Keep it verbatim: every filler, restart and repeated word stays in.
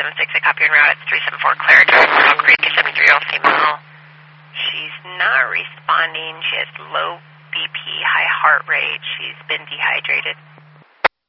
seven six, I copy en route. It's three seven four Claire, Top Creek, seventy-three-year-old female. She's not responding. She has low B P, high heart rate. She's been dehydrated.